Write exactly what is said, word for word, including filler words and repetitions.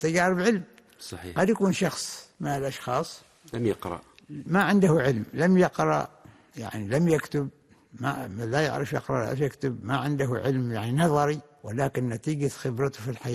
تجارب علم. صحيح. قد يكون شخص من الأشخاص لم يقرأ، ما عنده علم، لم يقرأ، يعني لم يكتب، ما لا يعرف يقرأ ولا يكتب، ما عنده علم يعني نظري، ولكن نتيجة خبرته في الحياة